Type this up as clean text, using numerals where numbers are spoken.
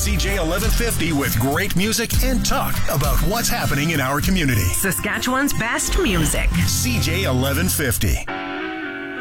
CJ 1150 with great music and talk about what's happening in our community. Saskatchewan's best music. CJ 1150.